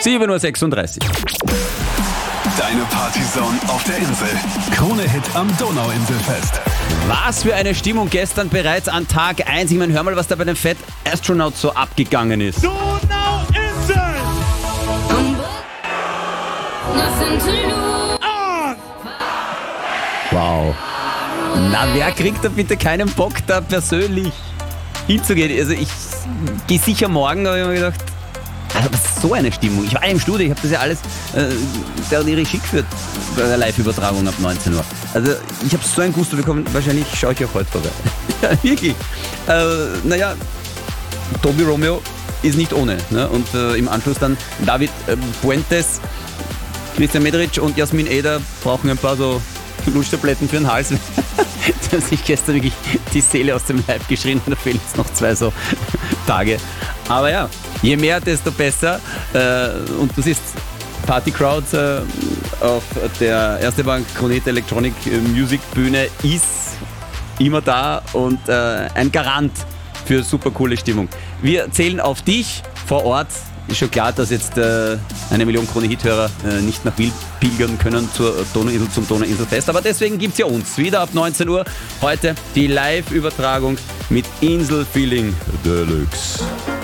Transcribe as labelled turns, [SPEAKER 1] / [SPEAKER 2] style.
[SPEAKER 1] 7:36 Uhr.
[SPEAKER 2] Deine Partyzone auf der Insel. Krone-Hit am Donauinselfest.
[SPEAKER 1] Was für eine Stimmung gestern bereits an Tag 1. Ich meine, hör mal, was da bei den Fat Astronauts so abgegangen ist.
[SPEAKER 3] Donauinsel!
[SPEAKER 1] Wow. Na, wer kriegt da bitte keinen Bock, da persönlich hinzugehen? Also ich gehe sicher morgen, aber ich habe mir gedacht, also was ist so eine Stimmung? Ich war im Studio, ich habe das ja alles der die Regie geführt bei der Live-Übertragung ab 19 Uhr. Also ich habe so ein Gusto bekommen, wahrscheinlich schaue ich auch heute vorbei. Ja, wirklich. Naja, Tobi Romeo ist nicht ohne. Ne? Und im Anschluss dann David Puentes, Christian Medric und Jasmin Eder brauchen ein paar so Lutschtabletten für den Hals. Die haben sich gestern wirklich die Seele aus dem Leib geschrien. Da fehlen jetzt noch 2 so Tage. Aber ja, je mehr, desto besser. Und du siehst Party-Crowd auf der Erste Bank Krone-Hit Electronic Music Bühne ist immer da und ein Garant für super coole Stimmung. Wir zählen auf dich vor Ort. Ist schon klar, dass jetzt 1 Million Krone-Hit-Hörer nicht nach Wil pilgern können zum Donauinselfest. Aber deswegen gibt es ja uns wieder ab 19 Uhr heute die Live-Übertragung mit Inselfeeling Deluxe.